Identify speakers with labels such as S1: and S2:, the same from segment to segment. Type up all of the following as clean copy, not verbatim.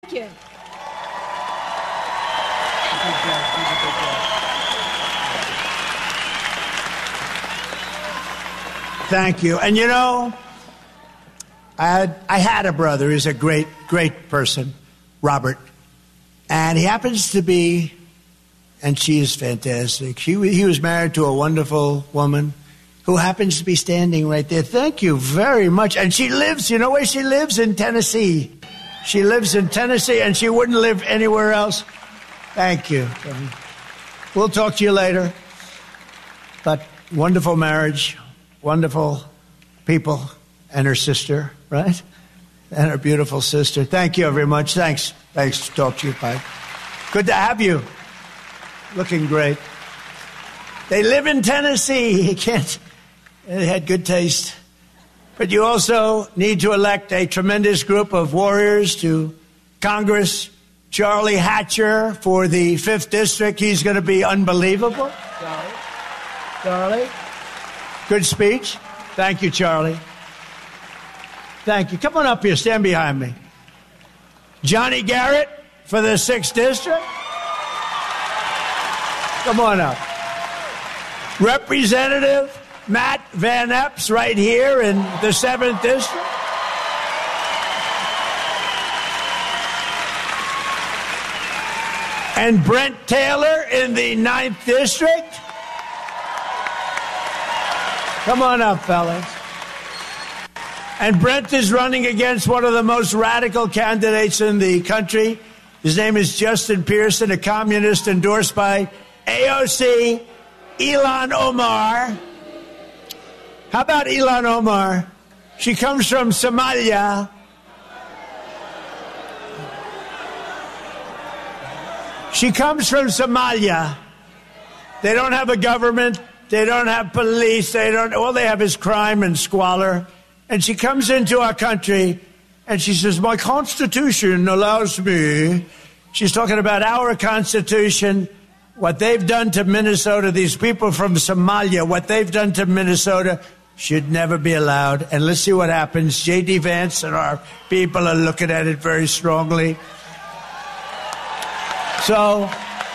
S1: you.
S2: Thank you. And you know, I had a brother. He's a great, great person, Robert. And he happens to be, and she is fantastic. He was married to a wonderful woman who happens to be standing right there. Thank you very much. And she lives, you know where she lives? In Tennessee. She lives in Tennessee, and she wouldn't live anywhere else. Thank you. We'll talk to you later. But wonderful marriage, wonderful people, and her sister, right? And her beautiful sister. Thank you very much. Thanks to talk to you, Pike. Good to have you. Looking great. They live in Tennessee. They had good taste. But you also need to elect a tremendous group of warriors to Congress. Charlie Hatcher for the 5th District. He's going to be unbelievable. Charlie. Good speech. Thank you, Charlie. Thank you. Come on up here. Stand behind me. Johnny Garrett for the 6th District. Come on up. Representative Matt Van Epps right here in the 7th District. And Brent Taylor in the 9th District. Come on up, fellas. And Brent is running against one of the most radical candidates in the country. His name is Justin Pearson, a communist endorsed by AOC, Ilhan Omar. How about Ilhan Omar? She comes from Somalia. She comes from Somalia. They don't have a government. They don't have police. All they have is crime and squalor. And she comes into our country and she says, my Constitution allows me. She's talking about our Constitution, what they've done to Minnesota, these people from Somalia, what they've done to Minnesota should never be allowed. And let's see what happens. J.D. Vance and our people are looking at it very strongly. So,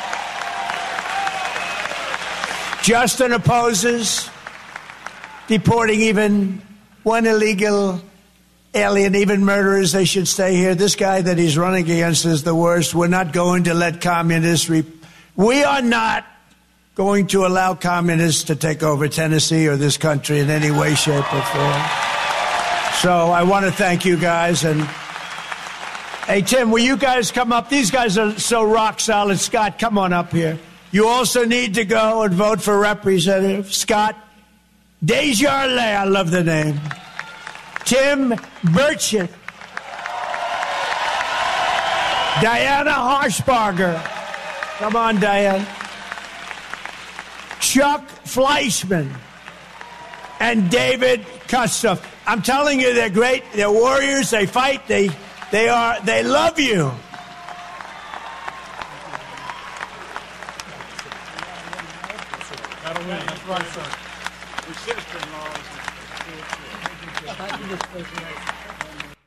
S2: Justin opposes deporting even one illegal alien, even murderers. They should stay here. This guy that he's running against is the worst. We're not going to let communists... We are not going to allow communists to take over Tennessee or this country in any way, shape, or form. So I want to thank you guys. And hey, Tim, will you guys come up? These guys are so rock solid. Scott, come on up here. You also need to go and vote for Representative Scott Desjardins. I love the name. Tim Burchett. Diana Harshbarger. Come on, Diane. Chuck Fleischman. And David Kustoff. I'm telling you, they're great. They're warriors. They fight. They love you. Your sister-in-law is